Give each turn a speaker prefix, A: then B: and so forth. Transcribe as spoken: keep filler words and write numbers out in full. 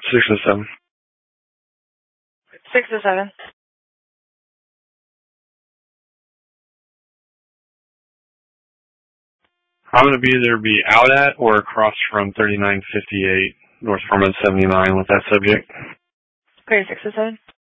A: Six and seven.
B: Six to seven.
A: I'm going to be either be out at or across from thirty-nine fifty-eight North Foreman seventy-nine with that subject.
B: Okay, six to seven.